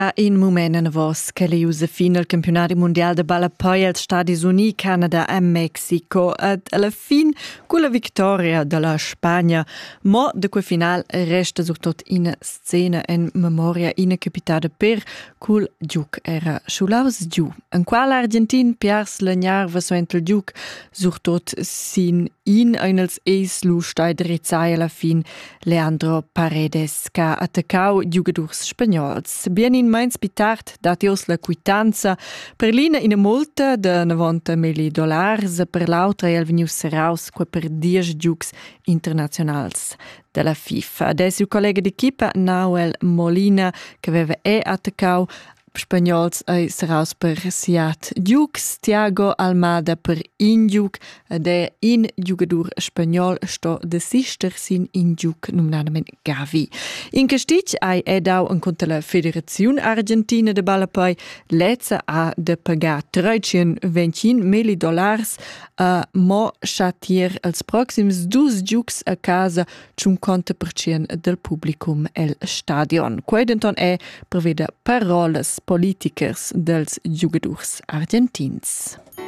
In moment anavos che le Josefina il campionato mondiale de ballapoi als Stati Uniti, Canada e Mexico ed alla fin con la vittoria della Spagna, mo de quel final resta surtot in scena in memoria inacapitata per cul giuc era schulaus giù. En qual Argentin piars legnar versuent il giuc surtot sin in als eis lu stai drizzai alla fin Leandro Paredes ca attaccau giugadurs spagnols. Bien in Mainz pitart datios la quitanza per l'ina in multa de $90,000 per l'autra el veniu seraus qua per 10 giucs internazionals della FIFA. Adesso il collega d'equipa Nahuel Molina che aveva attaccau spagnols e seraus per siat giucs, Thiago Almada per in giuc ed in giugadur spagnol sto de sister sin in giuc nominadament Gavi. In castic ai dau en contra la Federazione Argentina de ballapoi lezza a de pagar $320,000 mo chatier als proxims 2 giucs a casa 50% del publicum el stadion. Quei denton prevede parolas politikers dels giugadurs argentins.